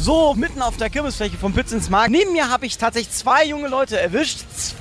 So, mitten auf der Kirmesfläche vom Pützensmarkt. Neben mir habe ich tatsächlich 2 junge Leute erwischt.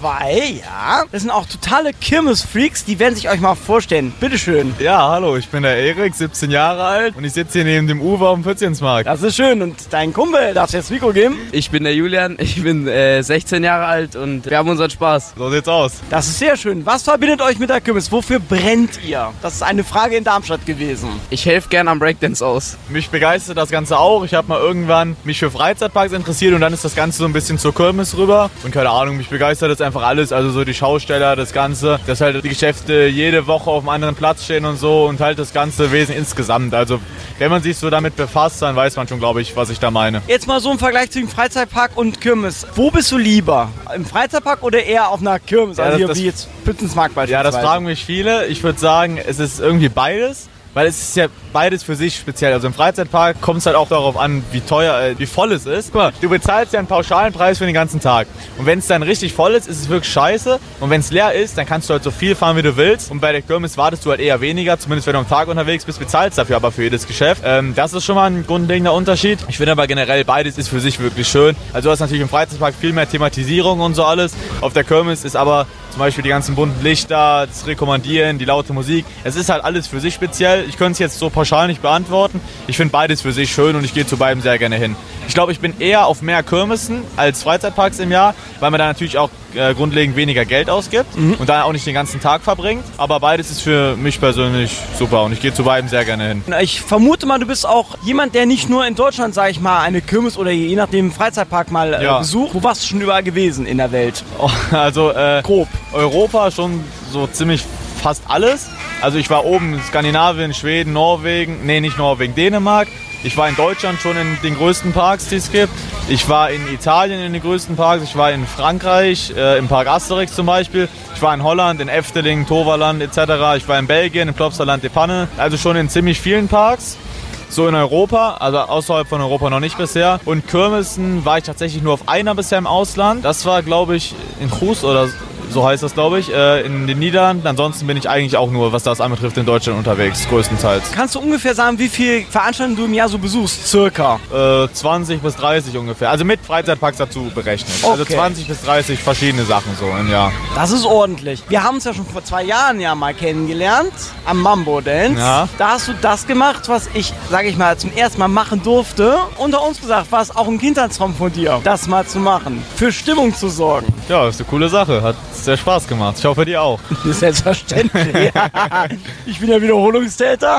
2, ja. Das sind auch totale Kirmesfreaks, die werden sich euch mal vorstellen. Bitteschön. Ja, hallo, ich bin der Erik, 17 Jahre alt und ich sitze hier neben dem Uwe auf dem Pützensmarkt. Das ist schön. Und dein Kumpel, darfst du jetzt das Mikro geben? Ich bin der Julian, ich bin 16 Jahre alt und wir haben unseren Spaß. So sieht's aus. Das ist sehr schön. Was verbindet euch mit der Kirmes? Wofür brennt ihr? Das ist eine Frage in Darmstadt gewesen. Ich helfe gern am Breakdance aus. Mich begeistert das Ganze auch. Ich habe mal irgendwann mich für Freizeitparks interessiert und dann ist das Ganze so ein bisschen zur Kirmes rüber. Und keine Ahnung, mich begeistert das einfach alles. Also so die Schausteller, das Ganze, dass halt die Geschäfte jede Woche auf einem anderen Platz stehen und so und halt das ganze Wesen insgesamt. Also wenn man sich so damit befasst, dann weiß man schon, glaube ich, was ich da meine. Jetzt mal so im Vergleich zwischen Freizeitpark und Kirmes. Wo bist du lieber? Im Freizeitpark oder eher auf einer Kirmes? Ja, Also hier das wie jetzt Pützensmarkt beispielsweise. Ja, das fragen mich viele. Ich würde sagen, es ist irgendwie beides. Weil es ist ja beides für sich speziell. Also im Freizeitpark kommt es halt auch darauf an, wie teuer, wie voll es ist. Guck mal, du bezahlst ja einen pauschalen Preis für den ganzen Tag. Und wenn es dann richtig voll ist, ist es wirklich scheiße. Und wenn es leer ist, dann kannst du halt so viel fahren, wie du willst. Und bei der Kirmes wartest du halt eher weniger. Zumindest wenn du am Tag unterwegs bist, bezahlst dafür aber für jedes Geschäft. Das ist schon mal ein grundlegender Unterschied. Ich finde aber generell, beides ist für sich wirklich schön. Also du hast natürlich im Freizeitpark viel mehr Thematisierung und so alles. Auf der Kirmes ist aber zum Beispiel die ganzen bunten Lichter, das Rekommandieren, die laute Musik. Es ist halt alles für sich speziell. Ich könnte es jetzt so pauschal nicht beantworten. Ich finde beides für sich schön und ich gehe zu beiden sehr gerne hin. Ich glaube, ich bin eher auf mehr Kirmesen als Freizeitparks im Jahr, weil man da natürlich auch grundlegend weniger Geld ausgibt und da auch nicht den ganzen Tag verbringt. Aber beides ist für mich persönlich super und ich gehe zu beiden sehr gerne hin. Ich vermute mal, du bist auch jemand, der nicht nur in Deutschland, sage ich mal, eine Kirmes oder je nachdem Freizeitpark mal besucht. Wo warst du schon überall gewesen in der Welt? Also grob. Europa schon so ziemlich fast alles. Also ich war oben in Skandinavien, Schweden, Norwegen, nee nicht Norwegen, Dänemark. Ich war in Deutschland schon in den größten Parks, die es gibt. Ich war in Italien in den größten Parks. Ich war in Frankreich, im Park Asterix zum Beispiel. Ich war in Holland, in Efteling, Toverland etc. Ich war in Belgien, im Plopsaland de Panne. Also schon in ziemlich vielen Parks. So in Europa, also außerhalb von Europa noch nicht bisher. Und Kirmesen war ich tatsächlich nur auf einer bisher im Ausland. Das war, glaube ich, in Goes oder so heißt das, glaube ich, in den Niederlanden. Ansonsten bin ich eigentlich auch nur, was das anbetrifft, in Deutschland unterwegs, größtenteils. Kannst du ungefähr sagen, wie viele Veranstaltungen du im Jahr so besuchst, circa? 20 bis 30 ungefähr. Also mit Freizeitparks dazu berechnet. Okay. Also 20 bis 30 verschiedene Sachen so im Jahr. Das ist ordentlich. Wir haben uns ja schon vor 2 Jahren ja mal kennengelernt, am Mambo Dance. Ja. Da hast du das gemacht, was ich, sage ich mal, zum ersten Mal machen durfte. Unter uns gesagt, war es auch ein Kindheitstraum von dir, das mal zu machen. Für Stimmung zu sorgen. Ja, ist eine coole Sache. Hat sehr Spaß gemacht. Ich hoffe, dir auch. Selbstverständlich. Ich bin ja Wiederholungstäter.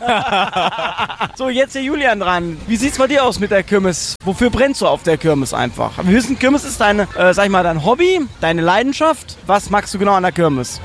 So, jetzt der Julian dran. Wie sieht's bei dir aus mit der Kirmes? Wofür brennst du auf der Kirmes einfach? Wir wissen, Kirmes ist deine, sag ich mal, dein Hobby, deine Leidenschaft. Was magst du genau an der Kirmes?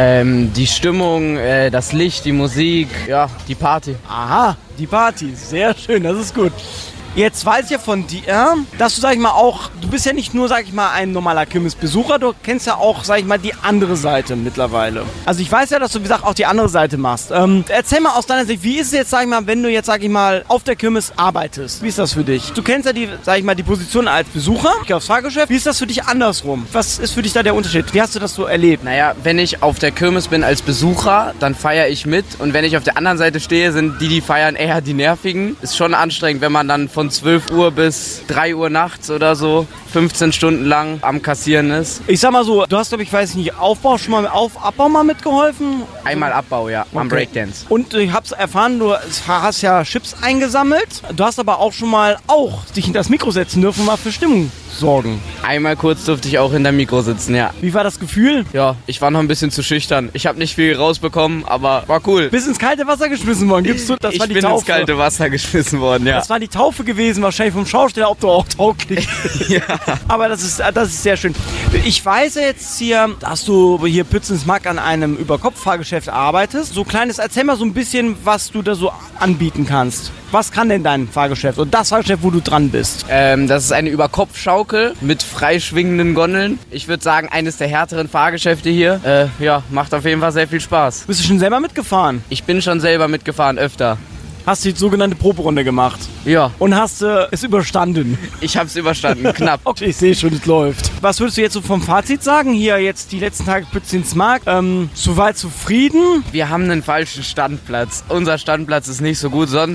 Die Stimmung, das Licht, die Musik, ja, die Party. Aha, die Party. Sehr schön, das ist gut. Jetzt weiß ich ja von dir, dass du, sag ich mal, auch, du bist ja nicht nur, sag ich mal, ein normaler Kirmesbesucher, du kennst ja auch, sag ich mal, die andere Seite mittlerweile. Also ich weiß ja, dass du, wie gesagt, auch die andere Seite machst. Erzähl mal aus deiner Sicht, wie ist es jetzt, sag ich mal, wenn du jetzt, sag ich mal, auf der Kirmes arbeitest? Wie ist das für dich? Du kennst ja die, sag ich mal, die Position als Besucher, ich gehe aufs Fahrgeschäft. Wie ist das für dich andersrum? Was ist für dich da der Unterschied? Wie hast du das so erlebt? Naja, wenn ich auf der Kirmes bin als Besucher, dann feiere ich mit. Und wenn ich auf der anderen Seite stehe, sind die feiern eher die Nervigen. Ist schon anstrengend, wenn man dann von 12 Uhr bis 3 Uhr nachts oder so 15 Stunden lang am Kassieren ist. Ich sag mal so, du hast, glaube ich, weiß nicht, Aufbau schon mal, Abbau mal mitgeholfen? Einmal Abbau, ja, am Breakdance. Und ich hab's erfahren, du hast ja Chips eingesammelt. Du hast aber auch schon mal dich hinter das Mikro setzen dürfen, mal für Stimmung sorgen. Einmal kurz durfte ich auch hinter dem Mikro sitzen, ja. Wie war das Gefühl? Ja, ich war noch ein bisschen zu schüchtern. Ich habe nicht viel rausbekommen, aber war cool. Bist ins kalte Wasser geschmissen worden, gibst du? Das ich war die bin Taufe. ins kalte Wasser geschmissen worden, ja. Das war die Taufe gewesen, wahrscheinlich vom Schausteller, ob du auch tauglich bist. Ja. Aber das ist sehr schön. Ich weiß jetzt hier, dass du hier Pützensmarkt an einem Überkopffahrgeschäft arbeitest. So kleines, erzähl mal so ein bisschen, was du da so anbieten kannst. Was kann denn dein Fahrgeschäft und das Fahrgeschäft, wo du dran bist? Das ist eine Überkopfschaukel mit freischwingenden Gondeln. Ich würde sagen, eines der härteren Fahrgeschäfte hier. Ja, macht auf jeden Fall sehr viel Spaß. Bist du schon selber mitgefahren? Ich bin schon selber mitgefahren, öfter. Hast du die sogenannte Proberunde gemacht? Ja. Und hast es überstanden? Ich habe es überstanden, knapp. Okay, ich sehe schon, es läuft. Was würdest du jetzt so vom Fazit sagen? Hier jetzt die letzten Tage Pützensmarkt. Soweit zufrieden? Wir haben einen falschen Standplatz. Unser Standplatz ist nicht so gut, sonst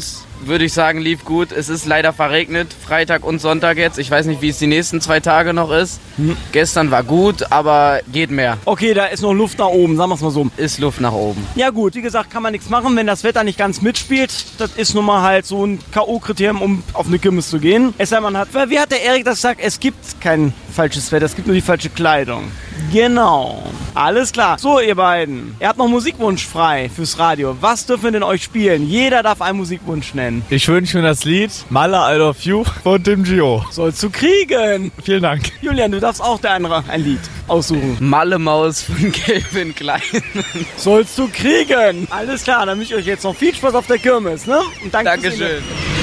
würde ich sagen, lief gut. Es ist leider verregnet, Freitag und Sonntag jetzt. Ich weiß nicht, wie es die nächsten 2 Tage noch ist. Gestern war gut, aber geht mehr. Okay, da ist noch Luft nach oben, sagen wir es mal so. Ist Luft nach oben. Ja gut, wie gesagt, kann man nichts machen, wenn das Wetter nicht ganz mitspielt. Das ist nun mal halt so ein K.O.-Kriterium, um auf eine Kirmes zu gehen. Es sei man hat, wie hat der Erik das gesagt? Es gibt kein falsches Wetter, es gibt nur die falsche Kleidung. Genau. Alles klar. So, ihr beiden. Ihr habt noch Musikwunsch frei fürs Radio. Was dürfen wir denn euch spielen? Jeder darf einen Musikwunsch nennen. Ich wünsche mir das Lied Mala I Love You von Tim Gio. Sollst du kriegen. Vielen Dank. Julian, du darfst auch ein Lied aussuchen. Malle Maus von Calvin Klein. Sollst du kriegen. Alles klar, dann wünsche ich euch jetzt noch viel Spaß auf der Kirmes, ne? Und danke fürs Dankeschön.